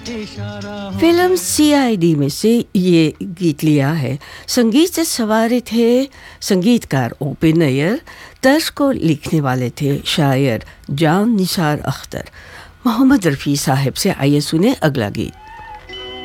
Film CID में से ये गीत लिया है। संगीत से सवारे थे संगीतकार ओपी नैयर, तर्ज को लिखने वाले थे शायर जान निसार अख्तर। मोहम्मद रफ़ी साहब से आइए सुने अगला गीत।